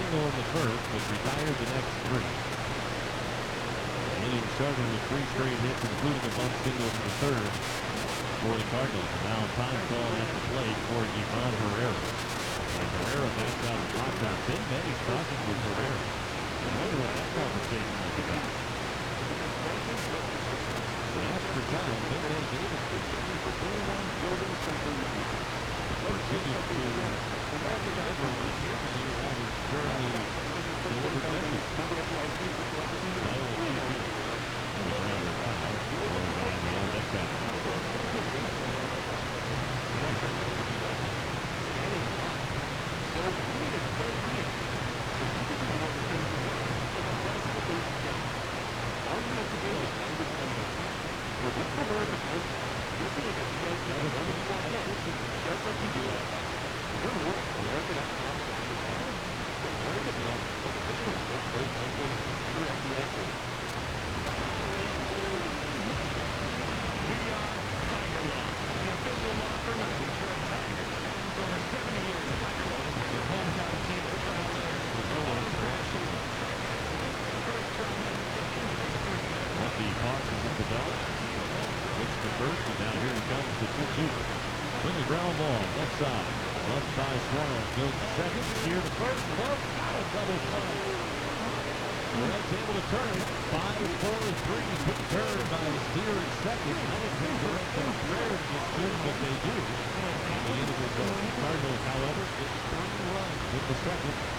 single in the first, but retired the next three. Inning started with 3 straight hits, including a bunt single in the third for the Cardinals. Now time call at the plate for Ivan Herrera. And Herrera backs out of box out. Been many talking with Herrera. I wonder what that conversation was about. After time, Mendez Davis continues to ground ball, left side. Left by Suarez. Goes to second. Steer to first. Love. Got a double play. Red's able to turn it. 5-4-3. Quick turn by Steer at second. Anything direct and rare to get good, but they do. The end of the Cardinals, however, get 3 runs with the second.